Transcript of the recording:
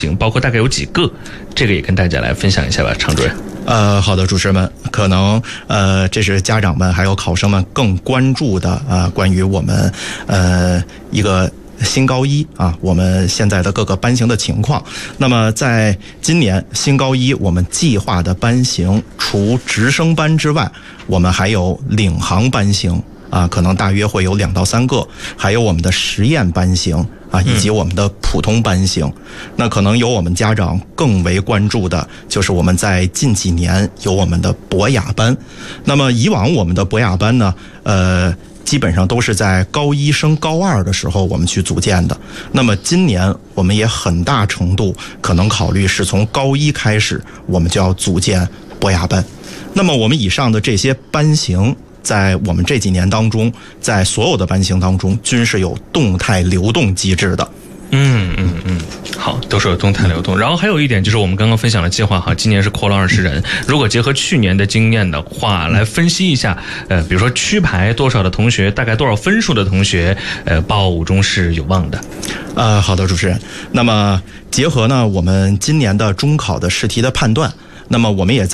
包括大概有几个，这个也跟大家来分享一下吧，常主任。 好的，主持人们，可能这是家长们还有考生们更关注的关于我们一个新高一我们现在的各个班型的情况。那么在今年新高一，我们计划的班型除直升班之外，我们还有领航班型可能大约会有2到3个，还有我们的实验班型以及我们的普通班型。那可能有我们家长更为关注的就是我们在近几年有我们的博雅班。那么以往我们的博雅班呢基本上都是在高一升高2的时候我们去组建的。那么今年我们也很大程度可能考虑是从高一开始我们就要组建博雅班。那么我们以上的这些班型在我们这几年当中，在所有的班型当中均是有动态流动机制的。 好，都是有动态流动。然后还有一点就是我们刚刚分享的计划今年是扩了20人。如果结合去年的经验的话，来分析一下，比如说区排多少的同学，大概多少分数的同学，报五中是有望的。 好的，主持人。那么结合呢我们今年的中考的试题的判断，那么我们也在